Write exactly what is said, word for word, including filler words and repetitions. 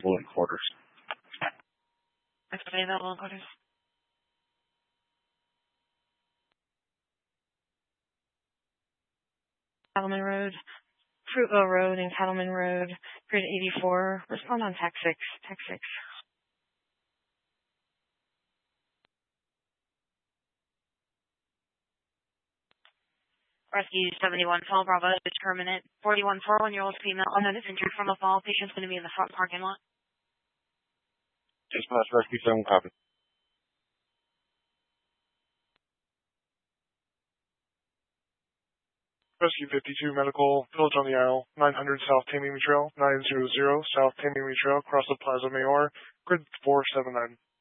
available in quarters. Everybody available in quarters. Cattleman Road, Fruitville Road and Cattleman Road, grid eighty-four. Respond on tac six. tac six. Rescue seventy-one, fall Bravo, determinant. forty-one, forty-one-year-old female, unnoticed injured from a fall. Patient's going to be in the front parking lot. Dispatch, Rescue seven, copy. Rescue fifty-two Medical, Village on the Isle, nine hundred South Tamimi Trail, nine hundred South Tamimi Trail, across the Plaza Mayor, grid four seven nine.